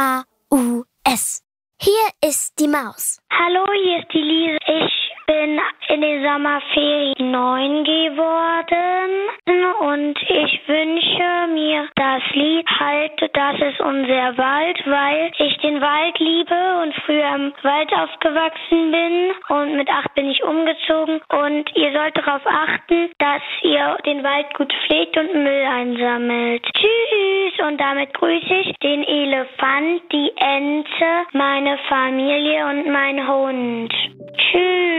M-A-U-S. Hier ist die Maus. Hallo, hier ist die Lise. Ich bin in den Sommerferien 9 geworden und ich wünsche mir das Lied Halt, das ist unser Wald, weil ich den Wald liebe und früher im Wald aufgewachsen bin und mit 8 bin ich umgezogen und ihr sollt darauf achten, dass ihr den Wald gut pflegt und Müll einsammelt. Tschüss, und damit grüße ich den Elefant, die Ente, meine Familie und meinen Hund. Tschüss.